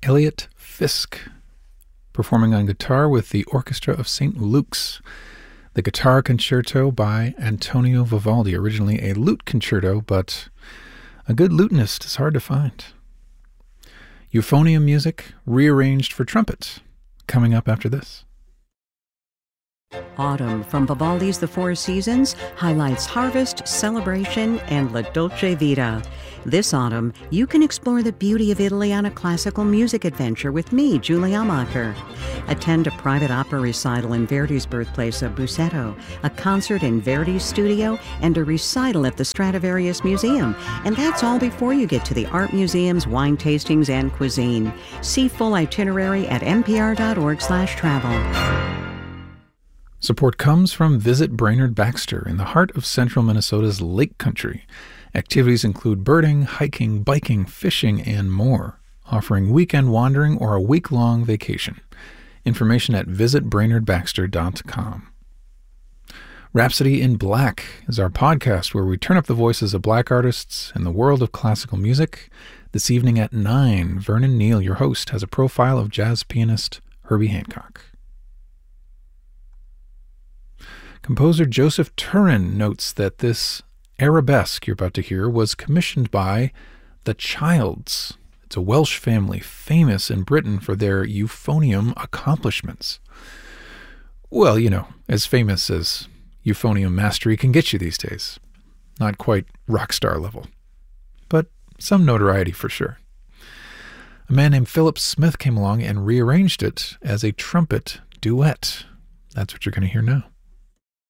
Elliot Fisk, performing on guitar with the Orchestra of St. Luke's. The Guitar Concerto by Antonio Vivaldi, originally a lute concerto, but a good lutenist is hard to find. Euphonium music rearranged for trumpet, coming up after this. Autumn from Vivaldi's The Four Seasons highlights harvest, celebration, and La Dolce Vita. This autumn, you can explore the beauty of Italy on a classical music adventure with me, Julie Amacher. Attend a private opera recital in Verdi's birthplace of Busseto, a concert in Verdi's studio, and a recital at the Stradivarius Museum. And that's all before you get to the art museums, wine tastings, and cuisine. See full itinerary at npr.org/travel. Support comes from Visit Brainerd Baxter in the heart of central Minnesota's Lake Country. Activities include birding, hiking, biking, fishing, and more, offering weekend wandering or a week-long vacation. Information at visitbrainerdbaxter.com. Rhapsody in Black is our podcast where we turn up the voices of black artists in the world of classical music. This evening at 9, Vernon Neal, your host, has a profile of jazz pianist Herbie Hancock. Composer Joseph Turin notes that this arabesque you're about to hear was commissioned by the Childs. It's a Welsh family famous in Britain for their euphonium accomplishments. Well, as famous as euphonium mastery can get you these days. Not quite rock star level, but some notoriety for sure. A man named Philip Smith came along and rearranged it as a trumpet duet. That's what you're going to hear now.